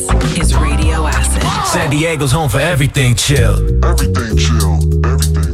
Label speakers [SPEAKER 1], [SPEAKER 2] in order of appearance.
[SPEAKER 1] is Radio Acid.
[SPEAKER 2] San Diego's home for everything chill.
[SPEAKER 3] Everything chill. Everything